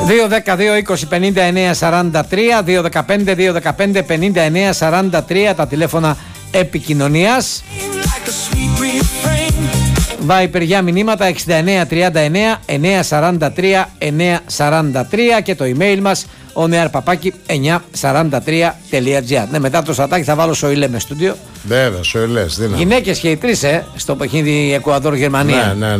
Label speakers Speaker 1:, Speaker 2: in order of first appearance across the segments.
Speaker 1: 2-10-2-20-59-43 τα τηλέφωνα επικοινωνίας. Viber για μηνύματα 6939-943-943 και το email μας oneairpapaki943.gr. Ναι, μετά το σατάκι θα βάλω Σοηλέ με στούντιο.
Speaker 2: Βέβαια, Σοηλές, δύναμη.
Speaker 1: Γυναίκες και οι τρεις στο παιχνίδι Εκουαδόρ-Γερμανία.
Speaker 2: Ναι.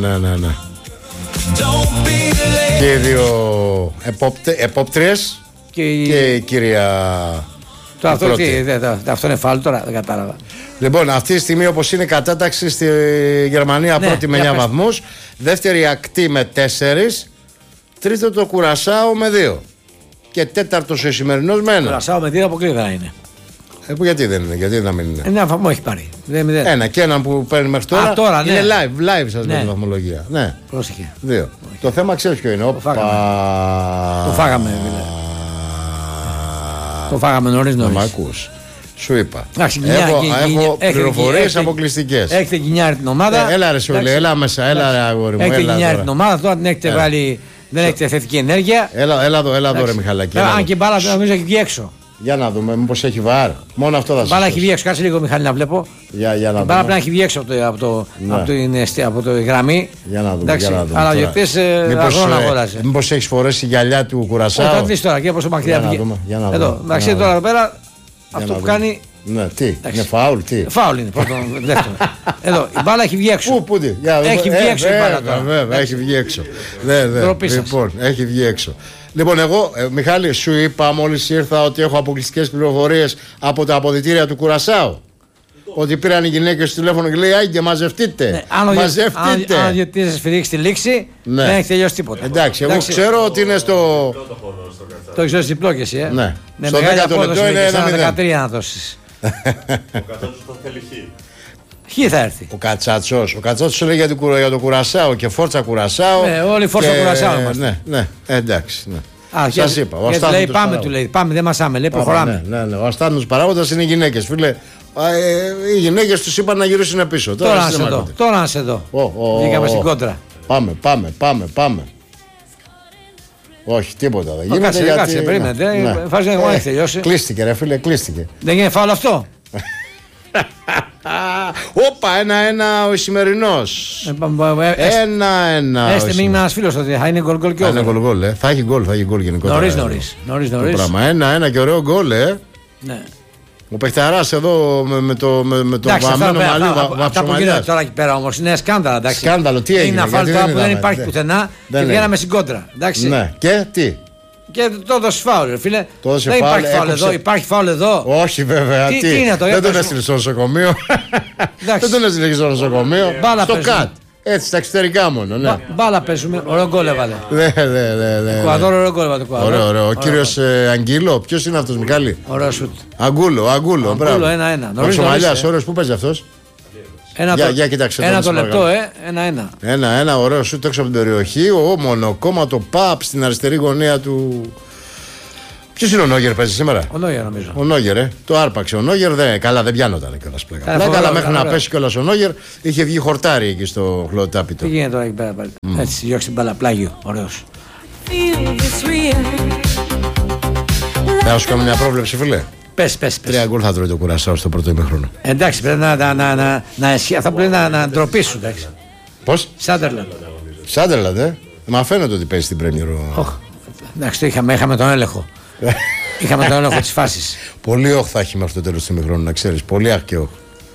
Speaker 2: Και οι δύο επόπτριες και η κυρία.
Speaker 1: Αυτό είναι φάουλ τώρα, δεν κατάλαβα.
Speaker 2: Λοιπόν, αυτή τη στιγμή όπως είναι η κατάταξη στη Γερμανία, πρώτη με 9 βαθμούς, δεύτερη ακτή με 4, τρίτο το Κουρασάο με 2 και τέταρτος ο σημερινός με 1.
Speaker 1: Κουρασάο με 2 αποκλείδρα είναι.
Speaker 2: Γιατί δεν είναι, γιατί να μην είναι.
Speaker 1: Ένα βαθμό έχει πάρει.
Speaker 2: Ένα και έναν που παίρνει μέχρι τώρα.
Speaker 1: Τώρα
Speaker 2: είναι live σας με τη βαθμολογία. Ναι.
Speaker 1: Πρόσεχε.
Speaker 2: 2. Το θέμα ξέρεις ποιο είναι.
Speaker 1: Το φάγαμε. Το φάγαμε νωρίς.
Speaker 2: Να μ' ακούς. Σου είπα. Έχω πληροφορίες αποκλειστικές.
Speaker 1: Έχετε γκινιάρει την ομάδα.
Speaker 2: Έλα ρε Σουλή, έλα μέσα, έλα ρε αγόρι μου.
Speaker 1: Έχετε γκινιάρει την ομάδα, τώρα την έχετε βάλει. Δεν έχετε θετική ενέργεια.
Speaker 2: Έλα εδώ ρε Μιχαλάκη.
Speaker 1: Αν και μπάλα νομίζω έχει βγει έξω.
Speaker 2: Για να δούμε, μήπως έχει βάρ. Μόνο αυτό θα σας πω.
Speaker 1: Μπάλα έχει βγει έξω, κάτσε λίγο Μιχάλη να βλέπω.
Speaker 2: Για να δούμε.
Speaker 1: Μπάλα πρέπει να έχει βγει έξω από το γραμμή.
Speaker 2: Για να δούμε.
Speaker 1: Αλλά οι οποίες αγώνα αγόρασε.
Speaker 2: Μήπως έχεις φορέσει γυαλιά του Κουρασάου.
Speaker 1: Θα δεις τώρα και πόσο μακριά βγει. Εδώ, εντάξει τώρα εδώ πέρα αυτό που κάνει.
Speaker 2: Ναι, τι, είναι φάουλ, τι.
Speaker 1: Φάουλ είναι πρώτο, δεύτερο. Εδώ, η μπάλα έχει βγει έξω.
Speaker 2: Πού,
Speaker 1: έχει βγει έξω η μπάλα τώρα.
Speaker 2: Βέβαια, έχει βγει έξω. Λοιπόν, έχει βγει έξω. Λοιπόν, εγώ, Μιχάλη, σου είπα μόλις ήρθα ότι έχω αποκλειστικές πληροφορίες από τα αποδυτήρια του Κουρασάου. Ότι πήραν οι γυναίκες στο τηλέφωνο και λέει άγκε μαζευτείτε. Μαζευτείτε.
Speaker 1: Αν γιατί σας φυρίξει τη λήξη, δεν έχει τελειώσει τίποτα.
Speaker 2: Εντάξει, εγώ ξέρω ότι είναι στο.
Speaker 1: Το έχεις δώσει διπλό και εσύ,
Speaker 2: Ναι. Στο 10ο λεπτό είναι
Speaker 1: 1-13 να δώσεις.
Speaker 3: Ο Κατσάτσος θα θέλει χ.
Speaker 1: Χ θα έρθει.
Speaker 2: Ο Κατσάτσος λέει για το Κουρασάο και φόρτσα Κουρασάο.
Speaker 1: Ναι, όλοι φόρτσα Κουρασάο είμαστε.
Speaker 2: Ναι, εντάξει. Σας είπα.
Speaker 1: Λέει πάμε, του λέει. Πάμε, δεν μασάμε, λέει προχωράμε.
Speaker 2: Ναι. Ο αστάθμιος παράγοντας είναι οι γυναίκες, φίλε. Οι γυναίκες τους είπαν να γυρίσουν πίσω.
Speaker 1: Τώρα να σε δω. Βγήκαμε στην κόντρα.
Speaker 2: Πάμε. Όχι, τίποτα δεν γίνεται.
Speaker 1: Κάτσε, περίμενε. Φάζει εγώ έχει τελειώσει.
Speaker 2: Κλείστηκε, ρε φίλε, κλείστηκε.
Speaker 1: Δεν γίνεται φάουλ αυτό.
Speaker 2: Όπα, 1-1 ο Ισημερινός. 1-1.
Speaker 1: Έστε μήνυμα ένας φίλος ότι θα είναι γκολ και
Speaker 2: όχι. Θα έχει γκολ γενικότερα.
Speaker 1: Νωρίς.
Speaker 2: 1-1 και ωραίο γκολ,
Speaker 1: Ναι.
Speaker 2: Ο παιχταράς εδώ με το βαμμένο μαλλί.
Speaker 1: Αυτά που γίνονται τώρα εκεί πέρα όμως είναι σκάνδαλα.
Speaker 2: Σκάνδαλο, τι έγινε.
Speaker 1: Είναι ένα φάουλ που δεν υπάρχει πουθενά και βγαίναμε στην κόντρα.
Speaker 2: Ναι, και τι.
Speaker 1: Και το έδωσε φάουλ, φίλε.
Speaker 2: Δεν
Speaker 1: υπάρχει φάουλ εδώ. Υπάρχει φάουλ εδώ.
Speaker 2: Όχι, βέβαια.
Speaker 1: Τι είναι το,
Speaker 2: δεν τον έστειλε στο νοσοκομείο. Δεν τον έστειλε στο νοσοκομείο. Στο ΚΑΤ. Έτσι, στα εξωτερικά μόνο. Ναι.
Speaker 1: Μπάλα παίζουμε. Ωραίο γκολ έβαλε.
Speaker 2: Ναι.
Speaker 1: Ωραίο γκολ έβαλε.
Speaker 2: Ωραίο. Ο κύριος Αγγίλο. Ποιος είναι αυτός, Μιχάλη?
Speaker 1: Ωραίο σουτ.
Speaker 2: Αγκούλο. Μπράβο.
Speaker 1: 1-1.
Speaker 2: Ο Σομαλιάς, ωραίος. Πού παίζει αυτός?
Speaker 1: Για
Speaker 2: κοιτάξτε.
Speaker 1: Ένα το λεπτό, 1-1.
Speaker 2: 1-1, ωραίο σουτ έξω από την περιοχή. Ο μονοκόμματο παπ στην αριστερή γωνία του. Ποιος είναι ο Νόγερ, παίζει σήμερα?
Speaker 1: Ο Νόγερ, νομίζω.
Speaker 2: Ο Νόγερ, το άρπαξε. Ο Νόγερ καλά, δεν πιάνονταν κιόλας πλέον. Καλά, μέχρι να πέσει κιόλας ο Νόγερ, είχε βγει χορτάρι εκεί στο χλωτάπιτο.
Speaker 1: Τι γίνεται τώρα εκεί πέρα πάλι? Έτσι, διώξει την μπάλα, πλάγιο. Ωραίος.
Speaker 2: Θα σου κάνω μια πρόβλεψη, φίλε.
Speaker 1: Πες.
Speaker 2: 3 γκολ θα τρώει το Κουρασάο στο πρώτο ημίχρονο.
Speaker 1: Εντάξει, πρέπει αυτά πρέπει να ντροπήσουν.
Speaker 2: Πώς? Σάντερλαντ, Μα φαίνεται ότι παίζει στην Πρέμιερ.
Speaker 1: Εντάξει, είχαμε τον έλεγχο. Είχαμε τον έλεγχο της φάσης.
Speaker 2: Πολύ όχ θα έχει μέχρι το τέλος του ημίχρονου, να ξέρεις. Πολύ αχ και όχ.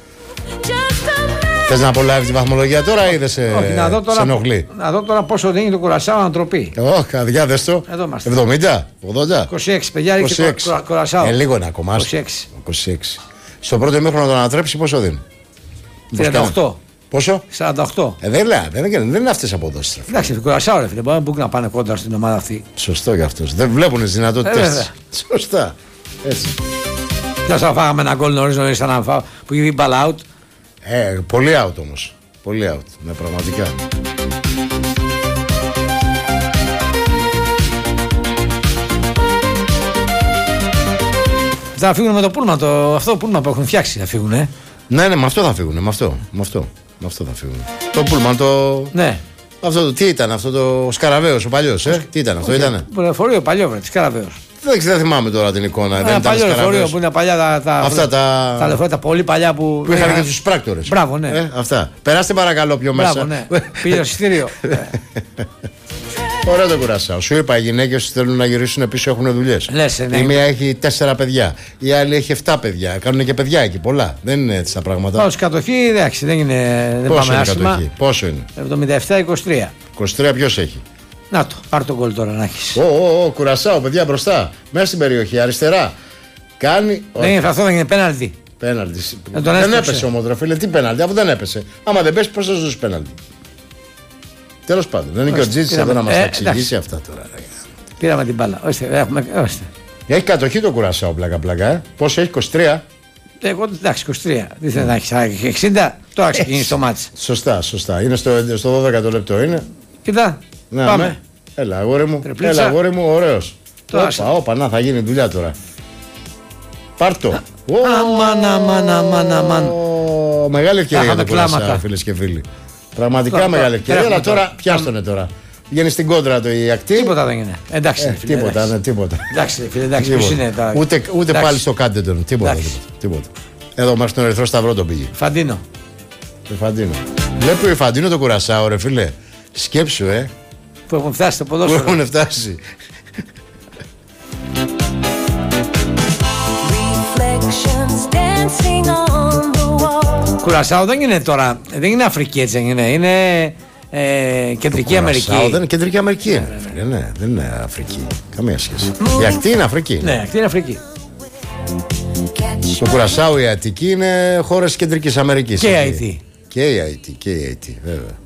Speaker 2: Θες να απολαύεις τη βαθμολογία τώρα ή δεν σε ενοχλεί?
Speaker 1: Να δω τώρα πόσο δίνει το Κουρασάο ανατροπή.
Speaker 2: Όχι, αδειά δες το. 70, 80.
Speaker 1: 26, παιδιά, ρίξει το Κουρασάο.
Speaker 2: Λίγο να κομμάσει. 26. Στο πρώτο ημίχρονο να το ανατρέψει πόσο δίνει?
Speaker 1: 38.
Speaker 2: Πόσο?
Speaker 1: 48.
Speaker 2: Δεν είναι αυτές οι αποδόσεις.
Speaker 1: Εντάξει, Κουρασάο ρε φίλε, μπορεί να πάνε κόντρα στην ομάδα αυτή.
Speaker 2: Σωστό για αυτούς. Δεν βλέπουν τις δυνατότητες. Σωστά. Έτσι.
Speaker 1: Δεν θα φάγαμε ένα γκολ νωρίς που είχε μπάλα out.
Speaker 2: Πολύ out όμως. Πολύ out. Ναι, πραγματικά.
Speaker 1: Θα φύγουν με το πούλμα, αυτό το πούλμα που έχουν φτιάξει θα φύγουν,
Speaker 2: Ναι, με αυτό θα φύγουν. Με αυτό θα φύγουν. Το πούλμα το.
Speaker 1: Ναι.
Speaker 2: Αυτό τι ήταν, αυτό το Σκαραβαίος ο παλιός, τι ήταν αυτό, ήτανε.
Speaker 1: Λεωφορείο παλιό, βρε, Σκαραβαίος.
Speaker 2: Δεν θυμάμαι τώρα την εικόνα.
Speaker 1: Ένα παλιό λεωφορείο που είναι παλιά
Speaker 2: αυτά
Speaker 1: τα λεωφορεία, τα πολύ παλιά που
Speaker 2: είχαν και τους πράκτορες.
Speaker 1: Μπράβο, ναι.
Speaker 2: Αυτά. Περάστε παρακαλώ πιο μέσα.
Speaker 1: Ναι. Πήγε εισιτήριο.
Speaker 2: Ωραίο το Κουρασάο. Σου είπα, οι γυναίκες θέλουν να γυρίσουν πίσω, έχουν δουλειές.
Speaker 1: Ναι.
Speaker 2: Η μία έχει 4 παιδιά, η άλλη έχει 7 παιδιά. Κάνουν και παιδιά εκεί πολλά. Δεν είναι έτσι τα πράγματα.
Speaker 1: Πάω κατοχή, εντάξει, δεν
Speaker 2: πόσο
Speaker 1: πάμε
Speaker 2: είναι
Speaker 1: άσχημα.
Speaker 2: Κατοχή, πόσο είναι?
Speaker 1: 77-23.
Speaker 2: 23 ποιος έχει?
Speaker 1: Να το, πάρ' τον γκολ τώρα να έχεις.
Speaker 2: Κουρασάο, παιδιά μπροστά. Μέσα στην περιοχή, αριστερά. Κάνει.
Speaker 1: Αυτό δεν είναι πέναλτι.
Speaker 2: Πέναλτι. Δεν έπεσε όμως, ρε φίλε, τι πέναλτι, αφού δεν έπεσε. Άμα δεν πέσει, πώς θα ζούσε πέναλτι. Τέλος πάντων, δεν είναι και ο Τζίτσης εδώ να μας τα εξηγήσει αυτά τώρα.
Speaker 1: Πήραμε την μπάλα. Ορίστε.
Speaker 2: Έχει κατοχή το Κουρασάο, πλάκα. Πόσο έχει, 23?
Speaker 1: Εγώ εντάξει, 23. Τι θέλει να έχει, 60, τώρα ξεκινήσει το μάτς.
Speaker 2: Σωστά. Είναι στο 12ο λεπτό είναι.
Speaker 1: Κοίτα, πάμε.
Speaker 2: Έλα, αγόρι μου, ωραίος. Όπα, να θα γίνει δουλειά τώρα. Πάρτο.
Speaker 1: Αμάν.
Speaker 2: Μεγάλη ευκαιρία για το Κουρασάο, φίλες και φίλοι. Πραγματικά μεγάλη ευκαιρία. Αλλά τώρα πιάστονε τώρα. Βγαίνει στην κόντρα το η ακτή.
Speaker 1: Τίποτα δεν είναι. Εντάξει.
Speaker 2: Τίποτα.
Speaker 1: Εντάξει, φίλε, πώς είναι.
Speaker 2: Ούτε πάλι στο κάντε τον. Τίποτα. Εδώ μέχρι τον Ερυθρό Σταυρό τον πήγε.
Speaker 1: Φαντίνο.
Speaker 2: Βλέπει ο Φαντίνο το Κουρασάο, ρε φίλε. Σκέψου,
Speaker 1: Που έχουν φτάσει στο ποδόσφαιρο.
Speaker 2: Που έχουν φτάσει.
Speaker 1: Κουρασάο δεν είναι τώρα. Δεν είναι Αφρική, έτσι είναι Κεντρική Αμερική.
Speaker 2: Δεν είναι Κεντρική Αμερική. Δεν είναι Αφρική. Καμία σχέση. Η ακτή είναι Αφρική.
Speaker 1: Ναι, ακτή είναι Αφρική.
Speaker 2: Το Κουρασάο, η Αττική είναι χώρες Κεντρικής Αμερικής.
Speaker 1: Και η Αϊτή.
Speaker 2: Και η Αϊτή, βέβαια.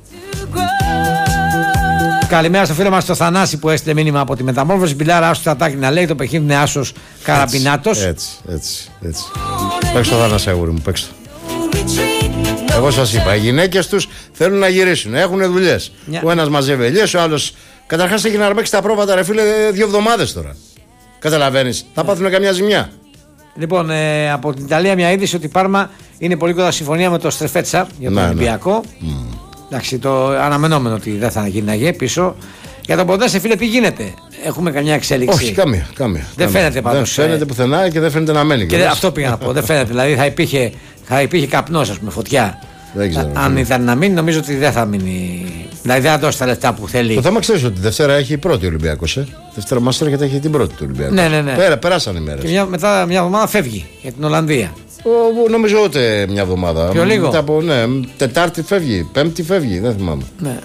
Speaker 1: Καλημέρα στο φίλο μας το Θανάση που έστειλε μήνυμα από τη Μεταμόρφωση. Μπιλάρα, άσο Τατάκη να λέει, το παιχνίδι είναι άσος Καραμπινάτος.
Speaker 2: Έτσι. Παίξτε το Θανάση, αγόρι μου, παίξτε. Εγώ σας είπα, οι γυναίκες τους θέλουν να γυρίσουν, έχουν δουλειές. Ο ένας μαζεύει ελιές, ο άλλος. Καταρχάς έχει να αρπάξει τα πρόβατα, ρε φίλε, 2 εβδομάδες τώρα. Καταλαβαίνεις, θα πάθουν καμιά ζημιά.
Speaker 1: Λοιπόν, από την Ιταλία μια είδηση ότι η Πάρμα είναι πολύ κοντά συμφωνία με το Στρεφέτσα για τον Ολυμπιακό. Εντάξει, το αναμενόμενο ότι δεν θα γίναγε πίσω. Για τον Ποντάσε, φίλε, τι γίνεται? Έχουμε καμιά εξέλιξη?
Speaker 2: Όχι, καμία.
Speaker 1: Δεν φαίνεται πάντως.
Speaker 2: Δεν φαίνεται πουθενά και δεν φαίνεται να μένει.
Speaker 1: Και αυτό πήγα να πω. Δεν φαίνεται. Δηλαδή θα υπήρχε καπνός, ας πούμε, φωτιά.
Speaker 2: Δεν ξέρω.
Speaker 1: Αν ήταν να μείνει, νομίζω ότι δεν θα μείνει. Δηλαδή δεν θα δώσει τα λεφτά που θέλει.
Speaker 2: Το θέμα ξέρεις ότι Δευτέρα έχει η πρώτη Ολυμπιακός. Δευτέρα μας έρχεται έχει την πρώτη του Ολυμπιακού.
Speaker 1: Ναι.
Speaker 2: Περάσαν οι μέρες.
Speaker 1: Και μετά μια εβδομάδα φεύγει για την Ολλανδία.
Speaker 2: Νομίζω ούτε μια εβδομάδα.
Speaker 1: Πιο λίγο.
Speaker 2: Τετάρτη φεύγει, Πέμπτη φεύγει, δεν θυμάμαι.
Speaker 1: Ναι.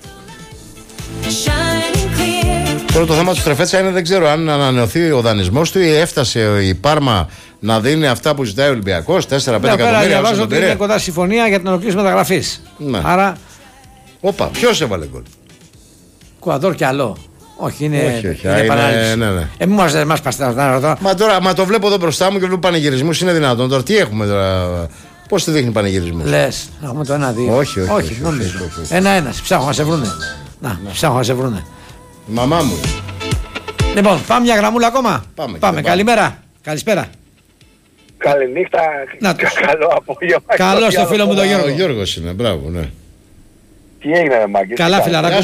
Speaker 2: Τώρα το θέμα του Στρεφέτσα είναι δεν ξέρω αν ανανεωθεί ο δανεισμός του ή έφτασε η Πάρμα να δίνει αυτά που ζητάει ο Ολυμπιακός, 4-5 εκατομμύρια.
Speaker 1: Διαβάζω ότι είναι κοντά συμφωνία για την ολοκλήρωση μεταγραφής.
Speaker 2: Ναι.
Speaker 1: Άρα.
Speaker 2: Όπα, ποιος έβαλε γκολ?
Speaker 1: Κουαδόρ και άλλο. Όχι, είναι
Speaker 2: παράληψη.
Speaker 1: Ναι. Μας παστά.
Speaker 2: Μα το βλέπω εδώ μπροστά μου και βλέπω πανηγυρισμούς. Είναι δυνατόν τώρα? Τι έχουμε τώρα? Πώς τη δείχνει πανηγυρισμούς?
Speaker 1: Λες, έχουμε το 1-2.
Speaker 2: Όχι,
Speaker 1: νομίζω. 1-1. Ψάχνω να σε βρούνε. Ψάχνω να σε βρούνε.
Speaker 2: Η μαμά μου.
Speaker 1: Λοιπόν, πάμε μια γραμμούλα ακόμα. Πάμε. Καλημέρα. Καλησπέρα.
Speaker 4: Καληνύχτα. Καλό απόγευμα.
Speaker 1: Καλό στο φίλο μου τον Γιώργο.
Speaker 2: Ο Γιώργος είναι, μπράβο, ναι.
Speaker 4: Τι έγινε, Μάγκη?
Speaker 1: Καλά, φιλαράκο.